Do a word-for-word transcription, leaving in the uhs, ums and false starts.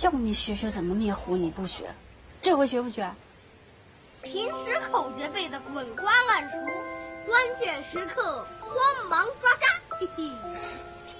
叫你学学怎么灭狐，你不学，这回学不学？ 平时口诀背的滚瓜烂熟，关键时刻慌忙抓瞎，嘿嘿。